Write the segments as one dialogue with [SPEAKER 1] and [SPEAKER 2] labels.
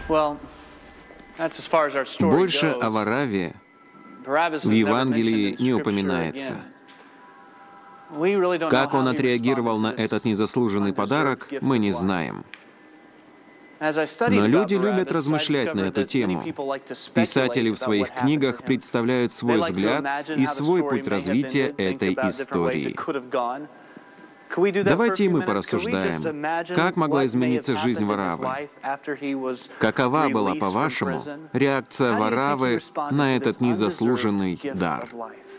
[SPEAKER 1] Больше о Варавве в Евангелии не упоминается. Как он отреагировал на этот незаслуженный подарок, мы не знаем. Но люди любят размышлять на эту тему. Писатели в своих книгах представляют свой взгляд и свой путь развития этой истории. Давайте и мы порассуждаем, как могла измениться жизнь Вараввы. Какова была, по-вашему, реакция Вараввы на этот незаслуженный дар?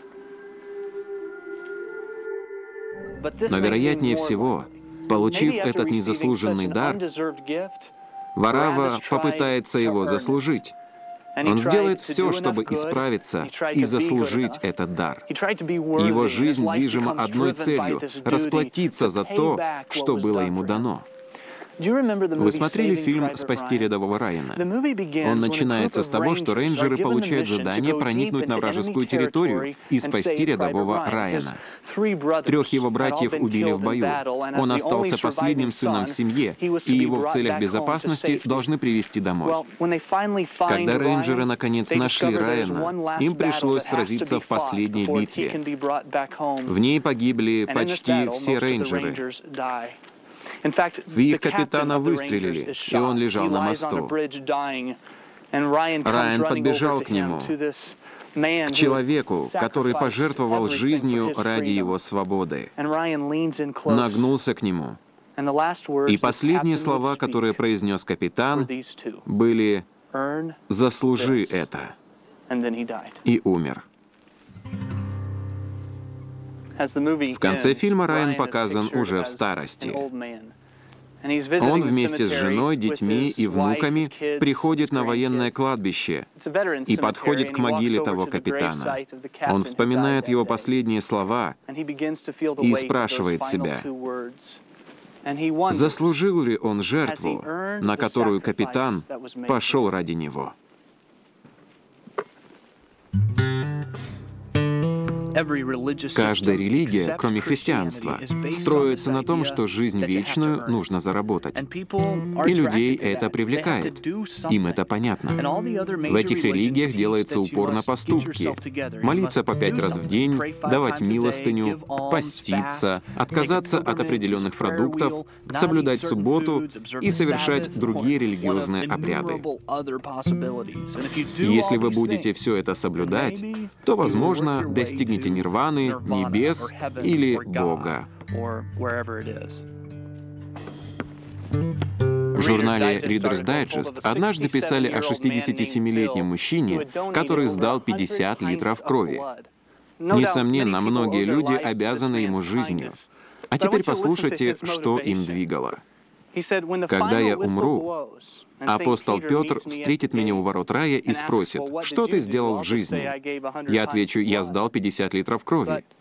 [SPEAKER 1] Но, вероятнее всего, получив этот незаслуженный дар, Варавва попытается его заслужить. Он сделает все, чтобы исправиться и заслужить этот дар. Его жизнь движима одной целью — расплатиться за то, что было ему дано. Вы смотрели фильм «Спасти рядового Райана»? Он начинается с того, что рейнджеры получают задание проникнуть на вражескую территорию и спасти рядового Райана. 3 его братьев убили в бою. Он остался последним сыном в семье, и его в целях безопасности должны привезти домой. Когда рейнджеры наконец нашли Райана, им пришлось сразиться в последней битве. В ней погибли почти все рейнджеры. В их капитана выстрелили, и он лежал на мосту. Райан подбежал к нему, к человеку, который пожертвовал жизнью ради его свободы. Нагнулся к нему. И последние слова, которые произнес капитан, были «Заслужи это». И умер. В конце фильма Райан показан уже в старости. Он вместе с женой, детьми и внуками приходит на военное кладбище и подходит к могиле того капитана. Он вспоминает его последние слова и спрашивает себя, заслужил ли он жертву, на которую капитан пошел ради него. Каждая религия, кроме христианства, строится на том, что жизнь вечную нужно заработать. И людей это привлекает. Им это понятно. В этих религиях делается упор на поступки. Молиться по 5 раз в день, давать милостыню, поститься, отказаться от определенных продуктов, соблюдать субботу и совершать другие религиозные обряды. Если вы будете все это соблюдать, то, возможно, достигнете нирваны, небес или Бога. В журнале Reader's Digest однажды писали о 67-летнем мужчине, который сдал 50 литров крови. Несомненно, многие люди обязаны ему жизнью. А теперь послушайте, что им двигало. «Когда я умру, апостол Петр встретит меня у ворот рая и спросит, что ты сделал в жизни? Я отвечу, я сдал 50 литров крови.